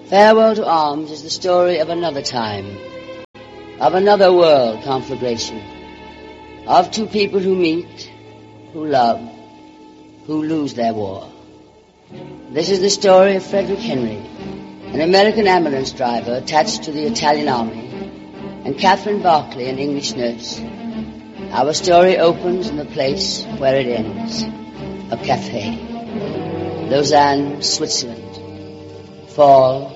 Farewell to Arms is the story of another time, of another world conflagration, of two people who meet, who love, who lose their war. This is the story of Frederick Henry, an American ambulance driver attached to the Italian army, and Catherine Barclay, an English nurse. Our story opens in the place where it ends, a cafe. Lausanne, Switzerland. Fall,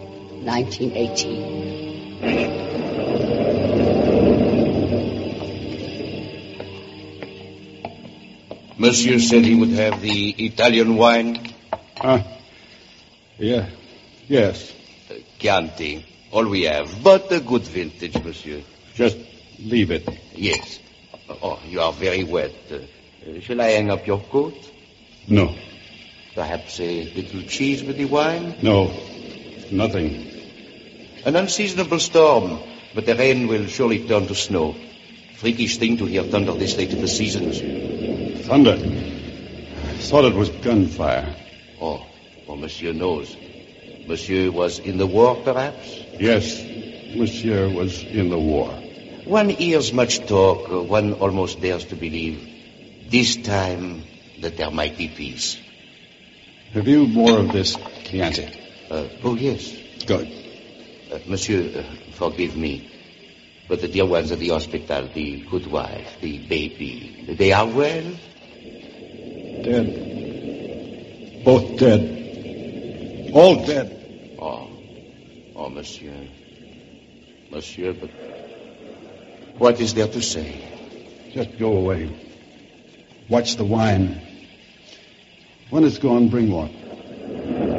1918. Monsieur said he would have the Italian wine? Yeah. Yes. Chianti. All we have. But a good vintage, monsieur. Just leave it. Yes. Oh, you are very wet. Shall I hang up your coat? No. Perhaps a little cheese with the wine? No. Nothing. An unseasonable storm, but the rain will surely turn to snow. Freakish thing to hear thunder this late in the season, monsieur. Thunder? I thought it was gunfire. Oh, monsieur knows. Monsieur was in the war, perhaps? Yes, monsieur was in the war. One hears much talk, one almost dares to believe. This time that there might be peace. Have you more of this Chianti? Oh, yes. Good. Monsieur, forgive me, but the dear ones at the hospital, the good wife, the baby, they are well? Dead. Both dead. All dead. Oh, monsieur. Monsieur, but what is there to say? Just go away. Watch the wine. When it's gone, bring more.